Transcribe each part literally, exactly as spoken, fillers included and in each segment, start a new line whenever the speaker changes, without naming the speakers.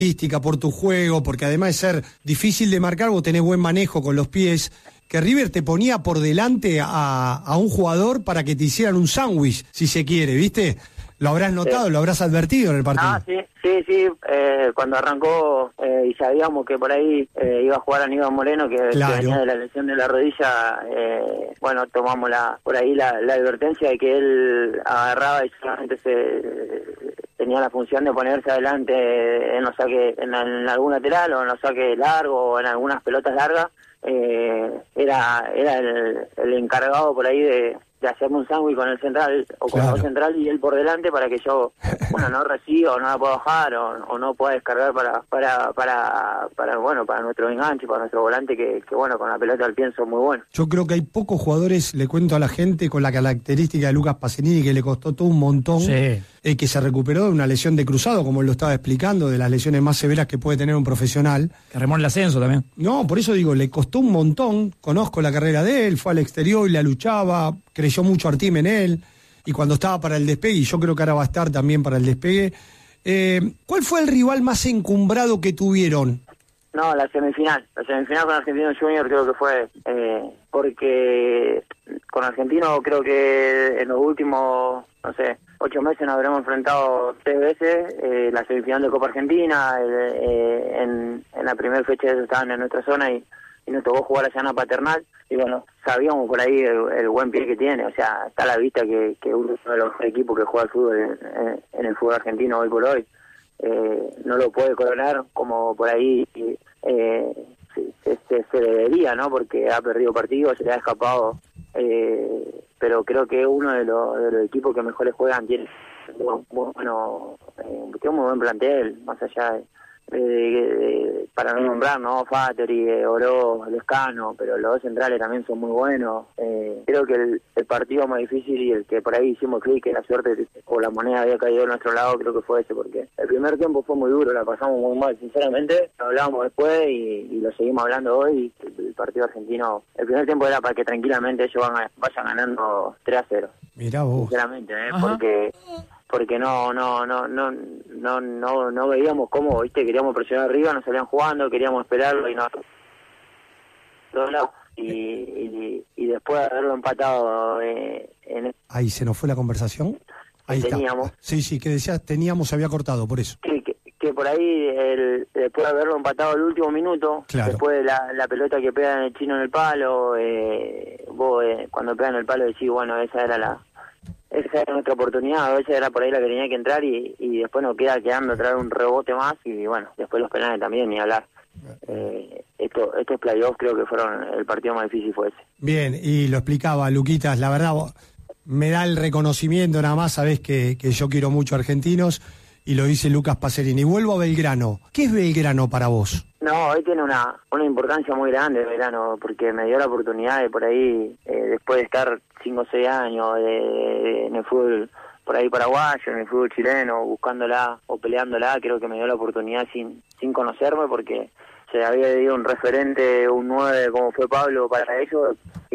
por tu juego, porque además de ser difícil de marcar, vos tenés buen manejo con los pies, que River te ponía por delante a, a un jugador para que te hicieran un sándwich, si se quiere, ¿viste? Lo habrás notado, sí. Lo habrás advertido en el partido.
Ah, sí, sí, sí, eh, cuando arrancó eh, y sabíamos que por ahí eh, iba a jugar Aníbal Moreno, que,
claro.
que venía de la lesión de la rodilla, eh, bueno, tomamos la por ahí la, la advertencia de que él agarraba y solamente se tenía la función de ponerse adelante en los saques, en, en algún lateral o en los saques largos o en algunas pelotas largas. Eh, era era el, el encargado por ahí de, de hacerme un sándwich con el central o con
claro.
el central y él por delante para que yo bueno no reciba o no la pueda bajar o, o no pueda descargar para para para para bueno para nuestro enganche, para nuestro volante que, que bueno con la pelota al pie son muy buenos.
Yo creo que hay pocos jugadores, le cuento a la gente, con la característica de Lucas Pacerini, que le costó todo un montón,
sí.
eh, que se recuperó de una lesión de cruzado, como él lo estaba explicando, de las lesiones más severas que puede tener un profesional.
Que remó el ascenso también.
No, por eso digo, le costó un montón, conozco la carrera de él, fue al exterior y la luchaba, creyó mucho Artim en él, y cuando estaba para el despegue, y yo creo que ahora va a estar también para el despegue, eh, ¿cuál fue el rival más encumbrado que tuvieron?
No, la semifinal, la semifinal con Argentino Junior creo que fue, eh, porque con Argentino creo que en los últimos, no sé, ocho meses nos habremos enfrentado tres veces, eh, la semifinal de Copa Argentina, eh, en, en la primera fecha ellos estaban en nuestra zona y, y nos tocó jugar allá en la Paternal, y bueno, sabíamos por ahí el, el buen pie que tiene, o sea, está a la vista que, que uno de los equipos que juega al fútbol en, en, en el fútbol argentino hoy por hoy, eh, no lo puede coronar como por ahí eh, se, se, se debería, ¿no? Porque ha perdido partidos, se le ha escapado, eh, pero creo que uno de los, de los equipos que mejores juegan tiene bueno, bueno eh, tiene un muy buen plantel, más allá de De, de, de, para no nombrar, ¿no? Fateri, Oro, Lescano, pero los dos centrales también son muy buenos. Eh, creo que el, el partido más difícil y el que por ahí hicimos clic, que la suerte o la moneda había caído a nuestro lado, creo que fue ese, porque el primer tiempo fue muy duro, la pasamos muy mal, sinceramente. Lo hablábamos después y, y lo seguimos hablando hoy. El, el partido argentino, el primer tiempo era para que tranquilamente ellos van a, vayan ganando tres a cero.
Mirá vos.
Sinceramente, ¿eh? Porque... porque no no no no no no no veíamos cómo, viste, queríamos presionar arriba, nos salían jugando, queríamos esperarlo y no y, y, y después de haberlo empatado eh, en
ahí se nos fue la conversación. Ahí
teníamos
está. Sí, sí, que decías teníamos, se había cortado, por eso.
que, que, que por ahí el, después de haberlo empatado el último minuto,
claro.
Después de la, la pelota que pega en el chino en el palo, eh, vos eh, cuando pegan el palo decís, bueno, esa era la esa era nuestra oportunidad, a veces era por ahí la que tenía que entrar y, y después nos queda quedando traer un rebote más y bueno, después los penales también, ni hablar. Eh, esto, estos playoffs creo que fueron, el partido más difícil fue ese.
Bien, y lo explicaba Luquitas, la verdad me da el reconocimiento nada más, sabés que, que yo quiero mucho a Argentinos y lo dice Lucas Pacerini. Vuelvo a Belgrano, ¿qué es Belgrano para vos?
No, hoy tiene una una importancia muy grande Belgrano, porque me dio la oportunidad de por ahí, eh, después de estar cinco o seis años de, de, en el fútbol por ahí paraguayo, en el fútbol chileno, buscándola o peleándola, creo que me dio la oportunidad sin sin conocerme, porque se había ido un referente, un nueve como fue Pablo para ellos,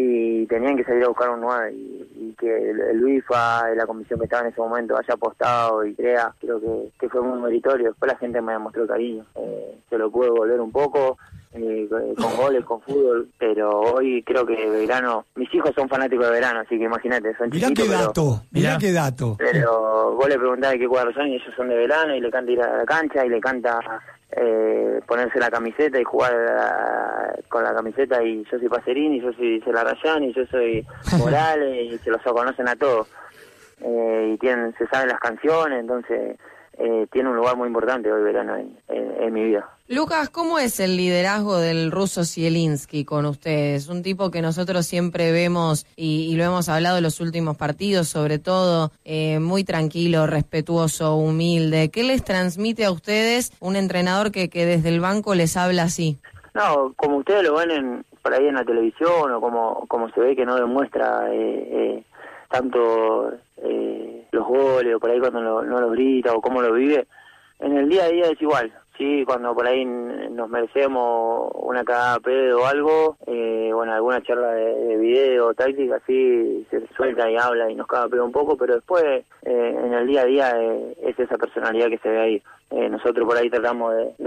y tenían que salir a buscar un nueve, y, y que el, el U I F A, la comisión que estaba en ese momento, haya apostado y crea, creo que, que fue muy meritorio. Después la gente me demostró cariño, eh, se lo pude volver un poco, eh, con goles, con fútbol, pero hoy creo que Belgrano, mis hijos son fanáticos de Belgrano, así que imagínate, son
mirá
chiquitos.
Mirá qué dato,
pero,
mirá, mirá qué dato.
Pero vos le preguntás de qué cuadros son y ellos son de Belgrano y le canta ir a la cancha y le canta... Eh, ponerse la camiseta y jugar uh, con la camiseta, y yo soy Pacerini, yo soy Celarrayán y yo soy Morales y se los conocen a todos, eh, y tienen, se saben las canciones, entonces eh, tiene un lugar muy importante hoy Belgrano en, en, en mi vida.
Lucas, ¿cómo es el liderazgo del ruso Zielinski con ustedes? Un tipo que nosotros siempre vemos y, y lo hemos hablado en los últimos partidos, sobre todo, eh, muy tranquilo, respetuoso, humilde. ¿Qué les transmite a ustedes un entrenador que, que desde el banco les habla así?
No, como ustedes lo ven en, por ahí en la televisión o como, como se ve que no demuestra eh, eh, tanto eh, los goles o por ahí cuando lo, no lo grita o cómo lo vive, en el día a día es igual. Sí, cuando por ahí nos merecemos una cagada a pedo o algo, eh, bueno, alguna charla de, de video, táctica, así se suelta y habla y nos caga a pedo un poco, pero después eh, en el día a día eh, es esa personalidad que se ve ahí. eh, nosotros por ahí tratamos de